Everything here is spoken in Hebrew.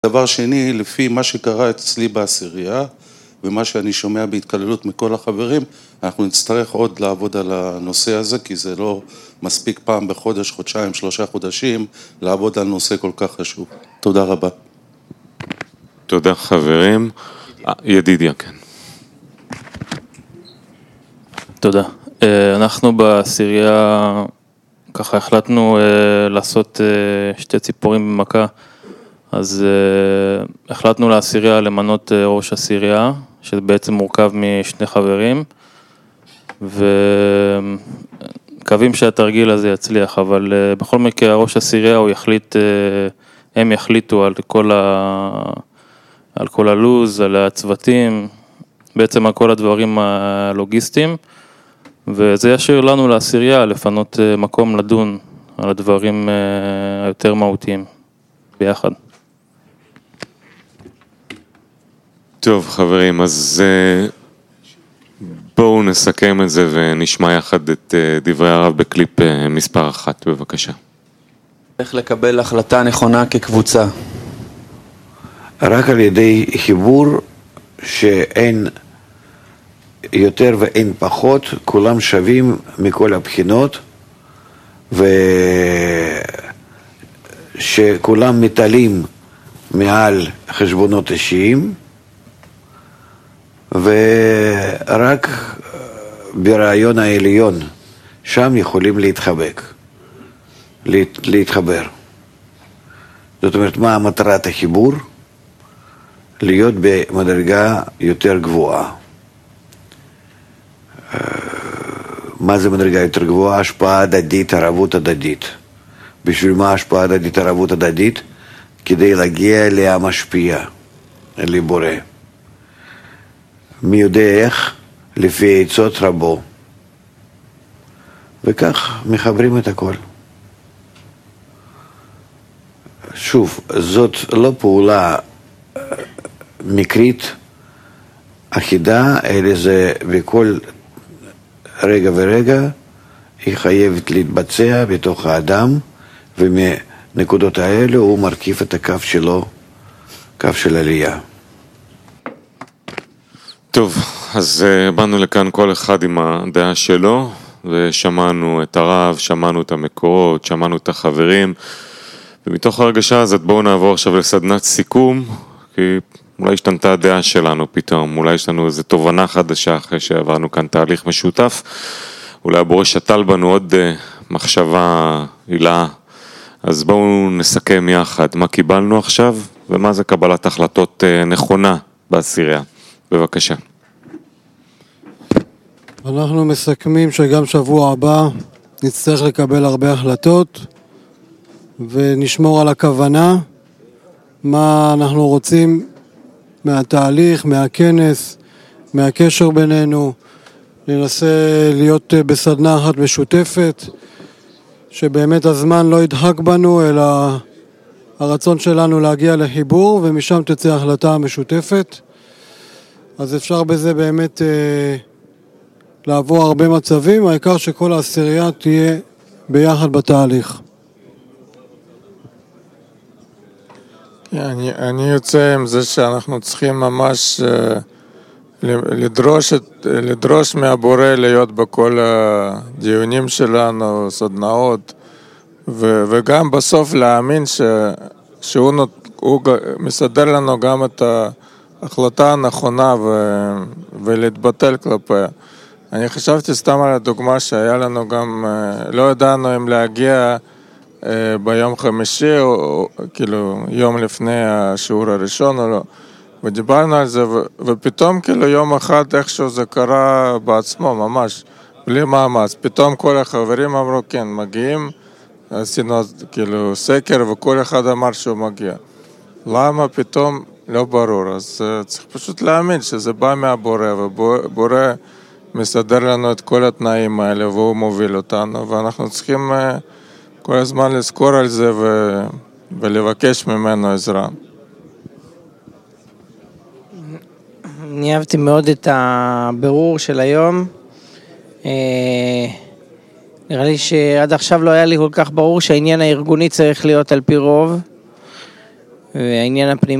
דבר שני, לפי מה שקרה אצלי בעשירייה, ומה שאני שומע בהתקללות מכל החברים, אנחנו נצטרך עוד לעבוד על הנושא הזה, כי זה לא מספיק פעם בחודש, חודשיים, 3 חודשים, לעבוד על נושא כל כך חשוב. תודה רבה. תודה חברים. ידידיה, כן. תודה. אנחנו בעשירייה, ככה החלטנו לעשות 2 ציפורים במכה, אז החלטנו לעשירייה למנות ראש עשירייה, שזה בעצם מורכב מ2 חברים, ומקווים שהתרגיל הזה יצליח, אבל בכל מקרה ראש עשירייה הוא יחליט, הם יחליטו על כל הלוז, על הצוותים, בעצם על כל הדברים הלוגיסטיים, וזה ישאיר לנו לעשירייה לפנות מקום לדון על הדברים היותר מהותיים ביחד. טוב חברים, אז בואו נסכם את זה ונשמע יחד את דברי הרב בקליפ מספר 1, בבקשה. איך לקבל החלטה נכונה כקבוצה? רק על ידי חיבור שאין יותר ואין פחות, כולם שווים מכל הבחינות, ושכולם מתעלים מעל חשבונות אישיים, ורק ברעיון העליון שם יכולים להתחבר. זאת אומרת, מה מטרת החיבור? להיות במדרגה יותר גבוהה. מה זה מדרגה יותר גבוהה? השפעה הדדית, ערבות הדדית. בשביל מה השפעה הדדית, ערבות הדדית? כדי להגיע למשפיע, לבורא. מי יודע איך? לפי עצות רבו. וכך מחברים את הכל. שוב, זאת לא פעולה מקרית אחידה, אלא זה בכל רגע ורגע היא חייבת להתבצע בתוך האדם, ומנקודות האלה הוא מרכיב את הקו שלו, קו של עלייה. טוב, אז באנו לכאן כל אחד עם הדעה שלו, ושמענו את הרב, שמענו את המקורות, שמענו את החברים, ומתוך הרגשה הזאת בואו נעבור עכשיו לסדנת סיכום, כי אולי השתנתה הדעה שלנו פתאום, אולי יש לנו איזו תובנה חדשה אחרי שעברנו כאן תהליך משותף, אולי הבורא שתל בנו עוד מחשבה הילה, אז בואו נסכם יחד מה קיבלנו עכשיו, ומה זה קבלת החלטות נכונה בעשירייה. בבקשה. אנחנו מסכמים שגם שבוע הבא נצטרך לקבל הרבה החלטות, ונשמור על הכוונה, מה אנחנו רוצים מהתהליך, מהכנס, מהקשר בינינו, ננסה להיות בסדנה אחת משותפת, שבאמת הזמן לא ידחק בנו, אלא הרצון שלנו להגיע לחיבור, ומשם תצא החלטה משותפת. אז אפשר בזה באמת לעבור הרבה מצבים, העיקר שכל העשירייה תהיה ביחד בתהליך. אני יוצא עם זה שאנחנו צריכים ממש לדרוש מהבורא להיות בכל הדיונים שלנו, סדנאות, וגם בסוף להאמין שהוא מסדר לנו גם את ההחלטה הנכונה ולהתבטל כלפיה. אני חשבתי סתם על הדוגמה שהיה לנו גם, לא ידענו אם להגיע ביום חמישי, או כאילו יום לפני השיעור הראשון או לא, ודיברנו על זה, ופתאום כאילו יום אחד איכשהו זה קרה בעצמו ממש, בלי מאמץ, פתאום כל החברים אמרו כן, מגיעים, עשינו כאילו סקר וכל אחד אמר שהוא מגיע. למה פתאום? לא ברור, אז צריך פשוט להאמין שזה בא מהבורא, ובורא מסדר לנו את כל התנאים האלה והוא מוביל אותנו, ואנחנו צריכים כל הזמן לזכור על זה ולבקש ממנו עזרה. אני אהבתי מאוד את הבירור של היום. נראה לי שעד עכשיו לא היה לי כל כך ברור שהעניין הארגוני צריך להיות על פי רוב. והעניין הפנימי